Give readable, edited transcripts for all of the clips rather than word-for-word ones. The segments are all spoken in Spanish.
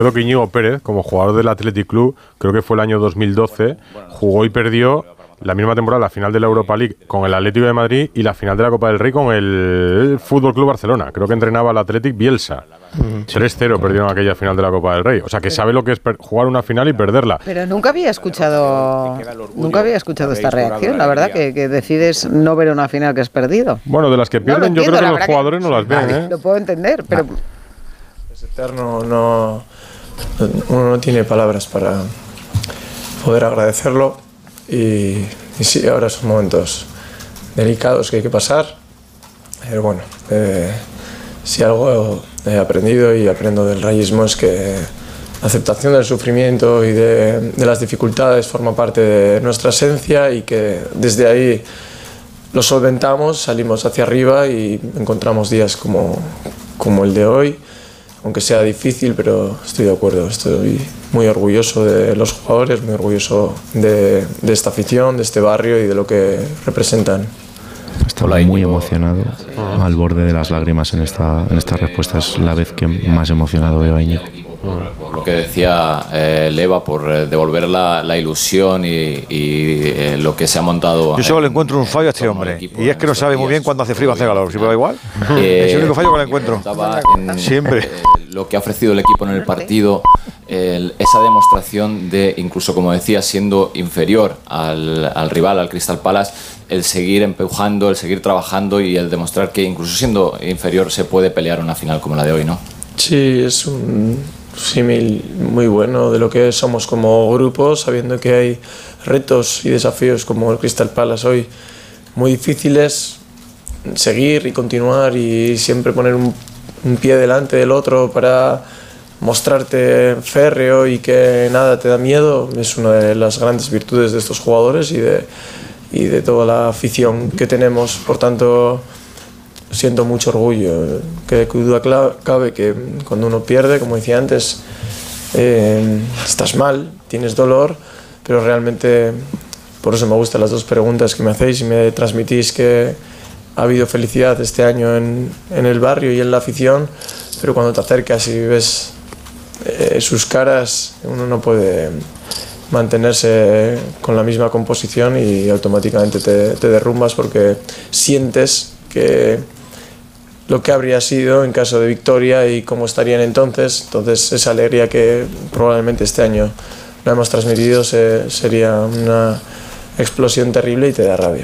Creo que Íñigo Pérez, como jugador del Athletic Club, creo que fue el año 2012, jugó y perdió la misma temporada la final de la Europa League con el Atlético de Madrid y la final de la Copa del Rey con el Fútbol Club Barcelona. Creo que entrenaba al Athletic Bielsa. 3-0 perdieron aquella final de la Copa del Rey. O sea, que sabe lo que es jugar una final y perderla. Pero nunca había escuchado esta reacción, la verdad, que decides no ver una final que has perdido. Bueno, de las que pierden, yo creo que los jugadores no las ven, ¿eh? Lo puedo entender, pero... Es eterno, uno no tiene palabras para poder agradecerlo y sí, ahora son momentos delicados que hay que pasar, pero bueno, si algo he aprendido y aprendo del rayismo es que la aceptación del sufrimiento y de las dificultades forma parte de nuestra esencia y que desde ahí lo solventamos, salimos hacia arriba y encontramos días como el de hoy. Aunque sea difícil, pero estoy de acuerdo, estoy muy orgulloso de los jugadores, muy orgulloso de esta afición, de este barrio y de lo que representan. Estaba muy emocionado, al borde de las lágrimas en esta respuesta, es la vez que más emocionado veo a Íñigo. Por lo que decía Leva, por devolver la ilusión y lo que se ha montado. Yo solo le encuentro un fallo a este hombre, y es que no sabe muy bien cuándo hace frío o hace calor, si me da igual. Es el único fallo que le encuentro. Siempre. Lo que ha ofrecido el equipo en el partido, esa demostración de, incluso como decía, siendo inferior al rival, al Crystal Palace, el seguir empujando, el seguir trabajando y el demostrar que incluso siendo inferior se puede pelear una final como la de hoy, ¿no? Sí, es un símil muy bueno de lo que somos como grupo, sabiendo que hay retos y desafíos como el Crystal Palace hoy muy difíciles, seguir y continuar y siempre poner un pie delante del otro para mostrarte férreo y que nada te da miedo, es una de las grandes virtudes de estos jugadores y de toda la afición que tenemos. Por tanto, siento mucho orgullo, que duda cabe que cuando uno pierde, como decía antes, estás mal, tienes dolor, pero realmente por eso me gustan las dos preguntas que me hacéis y me transmitís que ha habido felicidad este año en el barrio y en la afición, pero cuando te acercas y ves sus caras, uno no puede mantenerse con la misma composición y automáticamente te derrumbas porque sientes que lo que habría sido en caso de victoria y cómo estarían entonces esa alegría que probablemente este año no hemos transmitido sería una explosión terrible y te da rabia.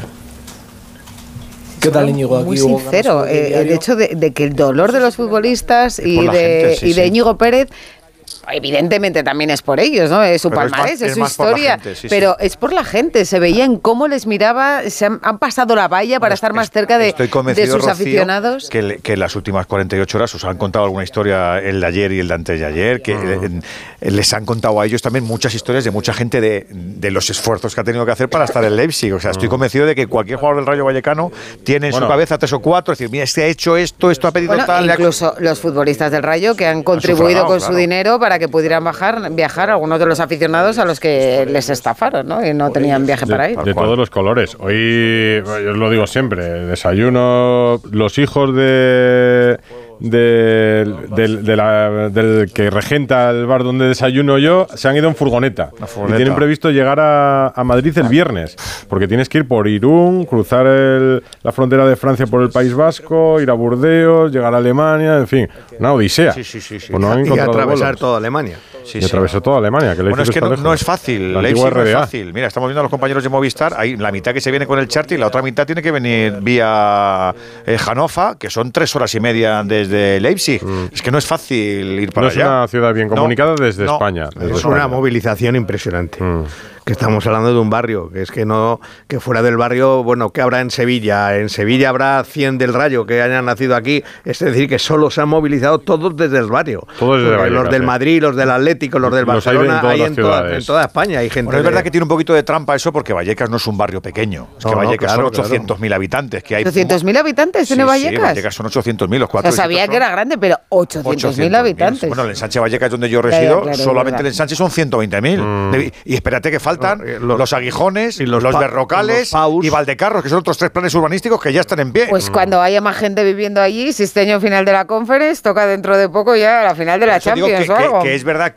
¿Qué tal, Íñigo? Muy sincero, el hecho de que el dolor de los futbolistas y de Íñigo Pérez, evidentemente también es por ellos, ¿no? Es su palmarés, es su historia, pero es por la gente. Se veía en cómo les miraba, han pasado la valla para estar más cerca de sus, Rocío, aficionados. Que en las últimas 48 horas os han contado alguna historia, el de ayer y el de antes de ayer, que les han contado a ellos también muchas historias de mucha gente de los esfuerzos que ha tenido que hacer para estar en Leipzig. O sea, estoy convencido de que cualquier jugador del Rayo Vallecano tiene en su cabeza 3 o 4, es decir, mira, este ha hecho esto ha pedido tal. Incluso los futbolistas del Rayo que han contribuido con su dinero para que pudieran viajar algunos de los aficionados a los que les estafaron, ¿no? Y no tenían viaje para ir. De todos los colores. Hoy, yo os lo digo siempre, desayuno, los hijos del que regenta el bar donde desayuno yo se han ido en furgoneta y tienen previsto llegar a Madrid el viernes, porque tienes que ir por Irún, cruzar la frontera de Francia por el País Vasco, ir a Burdeos, llegar a Alemania, en fin, una odisea. Sí. Pues no han y atravesar toda Alemania. Atravesó toda Alemania. Que bueno, es que no es fácil, Leipzig no es fácil. Mira, estamos viendo a los compañeros de Movistar, hay la mitad que se viene con el charter y la otra mitad tiene que venir vía Hannover, que son 3 horas y media desde Leipzig. Es que no es fácil ir para allá. No es una ciudad bien comunicada desde España. Es una movilización impresionante. Que estamos hablando de un barrio, que es que fuera del barrio, bueno, ¿qué habrá en Sevilla? En Sevilla habrá 100 del Rayo que hayan nacido aquí, es decir, que solo se han movilizado todos desde el barrio. Todos desde Vallecas, los del Madrid, los del Atlético, los del Barcelona, hay en toda España hay gente. Bueno, es verdad que tiene un poquito de trampa eso, porque Vallecas no es un barrio pequeño, es que Vallecas son 800.000 habitantes. Que hay ¿800.000 habitantes tiene Vallecas? Sí, Vallecas son 800.000, los 4. O sea, sabía que era grande, pero 800.000 habitantes. Bueno, el ensanche Vallecas, donde yo resido, solamente el ensanche son 120.000. Y espérate que falta. faltan los Aguijones, los Berrocales y Valdecarros, que son otros 3 planes urbanísticos que ya están en pie. Pues cuando haya más gente viviendo allí, si este año final de la Conference, toca dentro de poco ya la final de la Champions o algo. Que es verdad